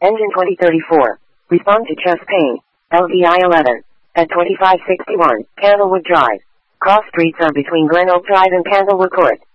Engine 2034. Respond to chest pain. LVI 11. At 2561, Candlewood Drive. Cross streets are between Glen Oak Drive and Candlewood Court.